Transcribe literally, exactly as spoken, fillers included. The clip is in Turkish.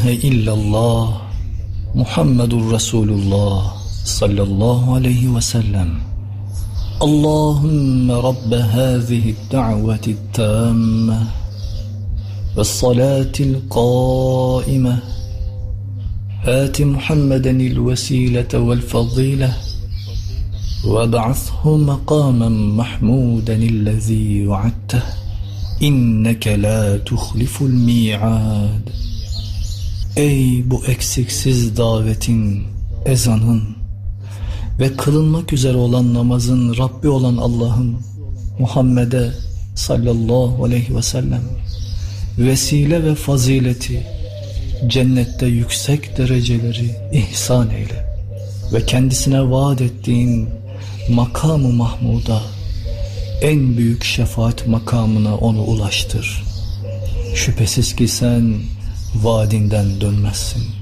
illallah Muhammedur Resulullah sallallahu aleyhi ve sellem. Allahümme Rabbe hâzihi da'veti tâmme ve salatil qâime âti Muhammedenil vesilete vel fadîle ve ba'athu makâmen mahmûdenillezî va'atteh inneke lâ tuhliful mi'âd. Ey bu eksiksiz davetin, ezanın ve kılınmak üzere olan namazın Rabbi olan Allah'ım, Muhammed'e sallallahu aleyhi ve sellem vesile ve fazileti, cennette yüksek dereceleri ihsan eyle ve kendisine vaat ettiğin makam-ı mahmuda, en büyük şefaat makamına onu ulaştır. Şüphesiz ki sen vaadinden dönmezsin.